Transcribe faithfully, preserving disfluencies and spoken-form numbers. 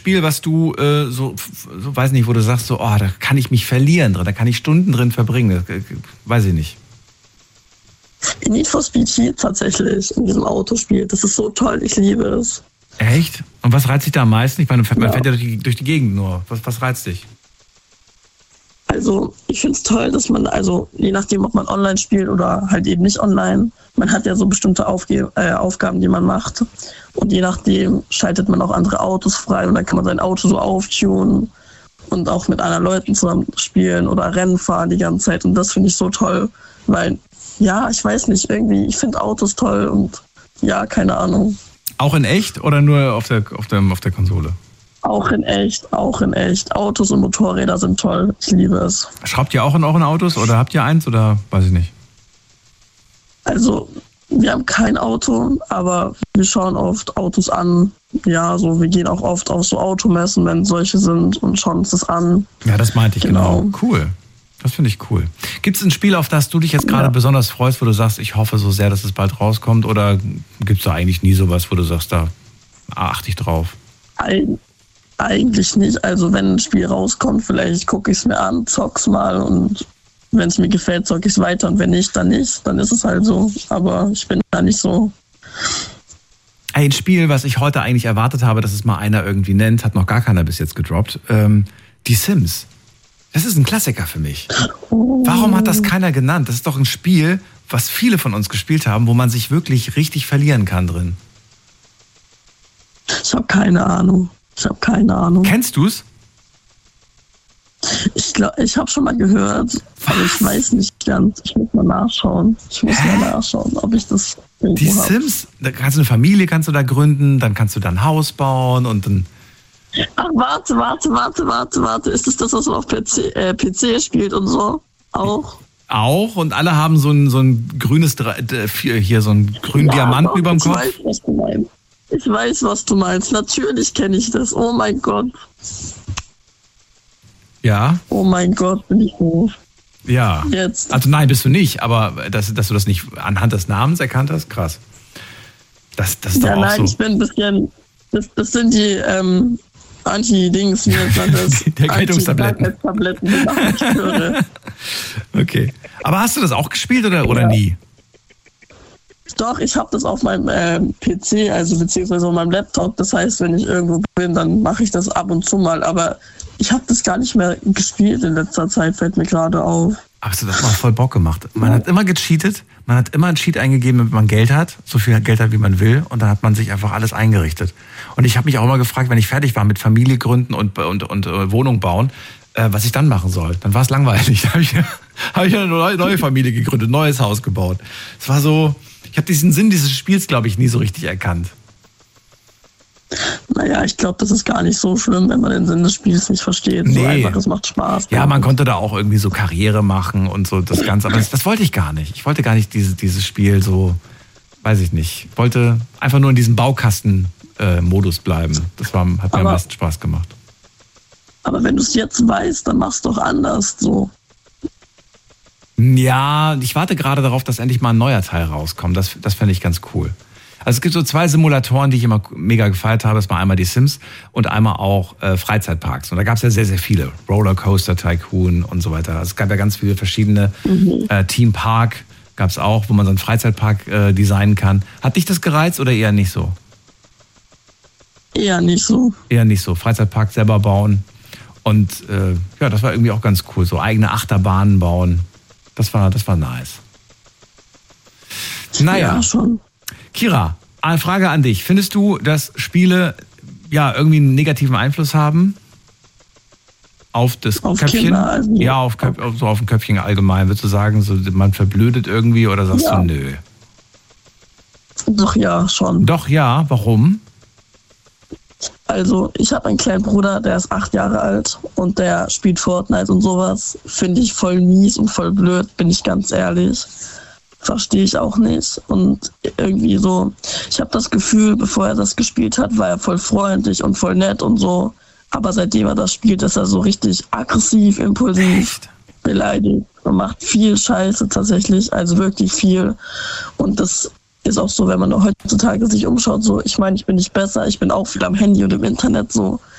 Spiel, was du äh, so, so, weiß nicht, wo du sagst, so, oh, da kann ich mich verlieren drin, da kann ich Stunden drin verbringen, das, äh, weiß ich nicht. Need for Speed Heat tatsächlich, in diesem Autospiel, das ist so toll, ich liebe es. Echt? Und was reizt dich da am meisten? Ich meine, man ja. fährt ja durch die, durch die Gegend nur. Was, was reizt dich? Also ich finde es toll, dass man, also je nachdem, ob man online spielt oder halt eben nicht online, man hat ja so bestimmte Aufge- äh, Aufgaben, die man macht. Und je nachdem schaltet man auch andere Autos frei und dann kann man sein Auto so auftunen und auch mit anderen Leuten zusammen spielen oder Rennen fahren die ganze Zeit. Und das finde ich so toll, weil, ja, ich weiß nicht, irgendwie, ich finde Autos toll und ja, keine Ahnung. Auch in echt oder nur auf der, auf der, auf der Konsole? Auch in echt, auch in echt. Autos und Motorräder sind toll. Ich liebe es. Schraubt ihr auch in euren Autos oder habt ihr eins oder weiß ich nicht? Also, wir haben kein Auto, aber wir schauen oft Autos an. Ja, so wir gehen auch oft auf so Automessen, wenn solche sind und schauen uns das an. Ja, das meinte ich genau. genau. Cool. Das finde ich cool. Gibt es ein Spiel, auf das du dich jetzt gerade ja. besonders freust, wo du sagst, ich hoffe so sehr, dass es bald rauskommt? Oder gibt es da eigentlich nie sowas, wo du sagst, da achte ich drauf? Ein Eigentlich nicht. Also wenn ein Spiel rauskommt, vielleicht gucke ich es mir an, zock's mal und wenn es mir gefällt, zocke ich es weiter und wenn nicht, dann nicht. Dann ist es halt so. Aber ich bin da nicht so. Ein Spiel, was ich heute eigentlich erwartet habe, dass es mal einer irgendwie nennt, hat noch gar keiner bis jetzt gedroppt. Ähm, die Sims. Das ist ein Klassiker für mich. Oh. Warum hat das keiner genannt? Das ist doch ein Spiel, was viele von uns gespielt haben, wo man sich wirklich richtig verlieren kann drin. Ich habe keine Ahnung. Ich habe keine Ahnung. Kennst du's? Ich glaube, ich habe schon mal gehört, Was? aber ich weiß nicht ganz. Ich muss mal nachschauen. Ich muss Hä? mal nachschauen, ob ich das irgendwo Die hab. Sims, da kannst du eine Familie kannst du da gründen, dann kannst du da ein Haus bauen und dann... Ach, warte, warte, warte, warte, warte. Ist das das, was man auf P C, äh, P C spielt und so? Auch? Auch und alle haben so ein, so ein grünes, hier so einen grünen ja, Diamanten doch, über dem Kopf. Ich weiß, was du meinst. Ich weiß, was du meinst. Natürlich kenne ich das. Oh mein Gott. Ja? Oh mein Gott, bin ich hoch. Ja. Jetzt. Also nein, bist du nicht, aber dass, dass du das nicht anhand des Namens erkannt hast, krass. Das, das ist ja, doch auch nein, so. ich bin ein bisschen... Das, das sind die ähm, Anti-Dings, wie nennt man das? Der Geltungstabletten. Anti-Tabletten, die ich höre. Okay. Aber hast du das auch gespielt oder, oder ja. nie? Doch, ich habe das auf meinem äh, P C, also beziehungsweise auf meinem Laptop. Das heißt, wenn ich irgendwo bin, dann mache ich das ab und zu mal. Aber ich habe das gar nicht mehr gespielt in letzter Zeit, fällt mir gerade auf. Aber hast du das mal voll Bock gemacht? Man ja. hat immer gecheatet, man hat immer einen Cheat eingegeben, damit man Geld hat, so viel Geld hat, wie man will. Und dann hat man sich einfach alles eingerichtet. Und ich habe mich auch immer gefragt, wenn ich fertig war mit Familie gründen und, und, und äh, Wohnung bauen, äh, was ich dann machen soll. Dann war es langweilig. Da habe ich, hab ich eine neue, neue Familie gegründet, neues Haus gebaut. Es war so... Ich habe diesen Sinn dieses Spiels, glaube ich, nie so richtig erkannt. Naja, ich glaube, das ist gar nicht so schlimm, wenn man den Sinn des Spiels nicht versteht. Nee. So einfach, das macht Spaß. Ja, man konnte da auch irgendwie so Karriere machen und so das Ganze. Aber das, das wollte ich gar nicht. Ich wollte gar nicht diese, dieses Spiel so, weiß ich nicht. Ich wollte einfach nur in diesem Baukasten-Modus bleiben. Das war, hat mir am meisten Spaß gemacht. Aber wenn du es jetzt weißt, dann mach's doch anders so. Ja, ich warte gerade darauf, dass endlich mal ein neuer Teil rauskommt. Das, das fände ich ganz cool. Also es gibt so zwei Simulatoren, die ich immer mega gefeiert habe. Das war einmal die Sims und einmal auch äh, Freizeitparks. Und da gab es ja sehr, sehr viele. Rollercoaster Tycoon und so weiter. Also es gab ja ganz viele verschiedene. Mhm. Äh, Team Park gab es auch, wo man so einen Freizeitpark äh, designen kann. Hat dich das gereizt oder eher nicht so? Eher nicht so. Eher nicht so. Freizeitpark selber bauen. Und äh, ja, das war irgendwie auch ganz cool. So eigene Achterbahnen bauen. Das war, das war nice. Naja. Ja, schon. Kira, eine Frage an dich. Findest du, dass Spiele ja irgendwie einen negativen Einfluss haben? Auf das auf Köpfchen? Kinder, also ja, auf, Köp- auf, so auf ein Köpfchen allgemein. Würdest du sagen, so, man verblödet irgendwie oder sagst ja. du nö? Doch, ja, schon. Doch, ja. Warum? Also, ich habe einen kleinen Bruder, der ist acht Jahre alt und der spielt Fortnite und sowas. Finde ich voll mies und voll blöd, bin ich ganz ehrlich. Verstehe ich auch nicht. Und irgendwie so, ich habe das Gefühl, bevor er das gespielt hat, war er voll freundlich und voll nett und so. Aber seitdem er das spielt, ist er so richtig aggressiv, impulsiv, Echt? beleidigt und macht viel Scheiße tatsächlich, also wirklich viel. Und das ist auch so, wenn man heutzutage sich umschaut, so, ich meine, ich bin nicht besser, ich bin auch viel am Handy und im Internet so.